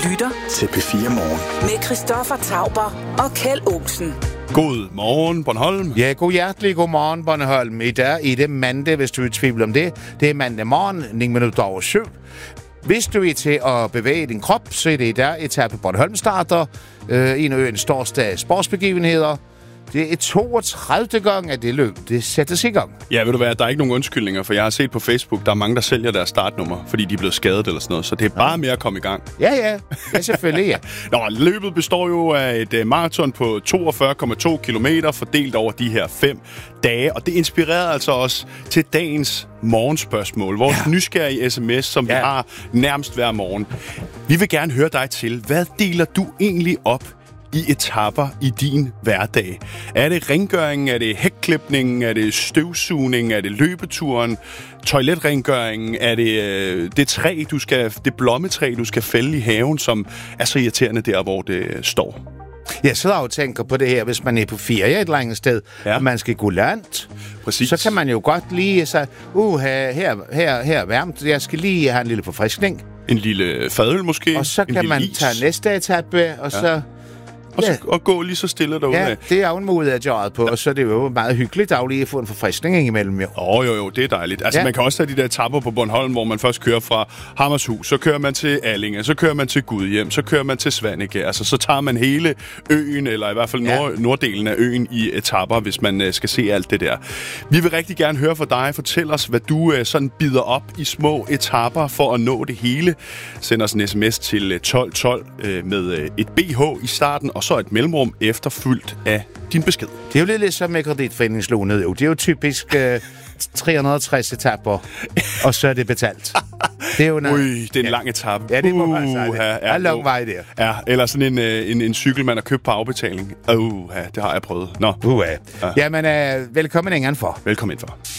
lytter til P4 Morgen med Christoffer Tauber og Kjeld Olsen. God morgen, Bornholm. Ja, god morgen, Bornholm. I dag er det mandag, hvis du er i tvivl om det. Det er mandag morgen, 9:07. Hvis du er til at bevæge din krop, så er det i dag etape Bornholm starter. En af øens største sportsbegivenheder. Det er 32. gang, at det løb det sættes i gang. Ja, ved du hvad, der er ikke nogen undskyldninger, for jeg har set på Facebook, der er mange, der sælger deres startnummer, fordi de er blevet skadet eller sådan noget. Så det er bare med at komme i gang. Ja, selvfølgelig, ja. Nå, løbet består jo af et maraton på 42,2 kilometer, fordelt over de her 5 dage. Og det inspirerede altså os til dagens morgenspørgsmål. Vores nysgerrige sms, som vi har nærmest hver morgen. Vi vil gerne høre dig til, hvad deler du egentlig op i etapper i din hverdag? Er det rengøringen? Er det hækklipningen? Er det støvsugningen? Er det løbeturen? Toiletrengøringen? Er det det blommetræ, du skal fælde i haven, som er så irriterende der, hvor det står? Jeg sidder og tænker på det her, hvis man er på ferie et eller andet sted, og man skal gå land. Præcis. Så kan man jo godt lige sige, her er varmt, jeg skal lige have en lille forfriskning. En lille fadøl måske? Og så kan man tage næste etape, og så... Og gå lige så stille derude. Ja, det er jo en måde at gøre på, og så er det jo meget hyggeligt dagligt at få en forfriskning imellem. Jo, det er dejligt. Altså, man kan også have de der etapper på Bornholm, hvor man først kører fra Hammershus, så kører man til Allinge, så kører man til Gudhjem, så kører man til Svaneke. Altså, så tager man hele øen, eller i hvert fald norddelen af øen i etapper, hvis man skal se alt det der. Vi vil rigtig gerne høre fra dig. Fortæl os, hvad du sådan bider op i små etapper for at nå det hele. Send os en sms til 1212 med et BH i starten, og så et mellemrum efterfyldt af din besked. Det er jo lidt som med kreditforeningslånet. Det er jo typisk 360 etapper, og så er det betalt. Det er jo det er en lang etape. Ja, det må man sige. Det er lang vej der. Ja, eller sådan en cykel, man har købt på afbetaling. Det har jeg prøvet. Nå. Jamen, velkommen indenfor. Velkommen indenfor.